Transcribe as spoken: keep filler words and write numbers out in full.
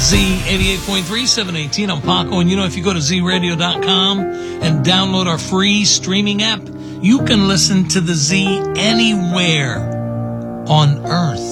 Z eighty-eight point three, seven eighteen. I'm Paco, and you know, if you go to z radio dot com and download our free streaming app, you can listen to the Z anywhere on Earth.